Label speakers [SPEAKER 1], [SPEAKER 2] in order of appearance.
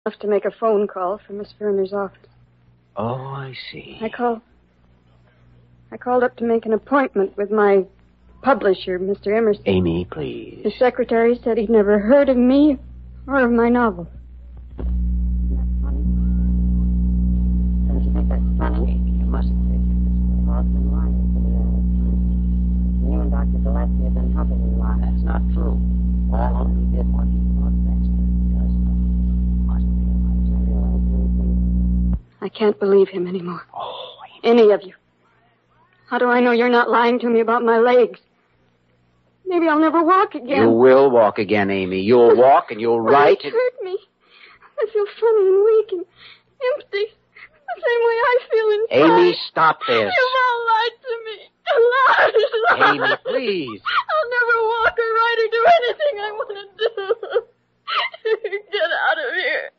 [SPEAKER 1] enough to make a phone call from Miss Verner's office.
[SPEAKER 2] Oh, I see.
[SPEAKER 1] I called up to make an appointment with my publisher, Mr. Emerson.
[SPEAKER 2] Amy, please.
[SPEAKER 1] The secretary said he'd never heard of me or of my novel.
[SPEAKER 3] Isn't that funny? Don't you think that's funny?
[SPEAKER 2] Amy, you mustn't take it this way.
[SPEAKER 3] Paul's been lying to me all the time. You and Dr. Gillespie have been helping me lie.
[SPEAKER 2] That's not true. Paul only did what he thought best. Because must realize
[SPEAKER 3] I realize anything.
[SPEAKER 1] I can't believe him anymore.
[SPEAKER 2] Oh,
[SPEAKER 1] Any of you. How do I know you're not lying to me about my legs? Maybe I'll never walk again.
[SPEAKER 2] You will walk again, Amy. You'll walk and you'll write.
[SPEAKER 1] It hurt me. I feel funny and weak and empty. The same way I feel inside.
[SPEAKER 2] Amy, stop this.
[SPEAKER 1] You've all lied to me. Lies.
[SPEAKER 2] Amy, please.
[SPEAKER 1] I'll never walk or write or do anything I want to do. Get out of here.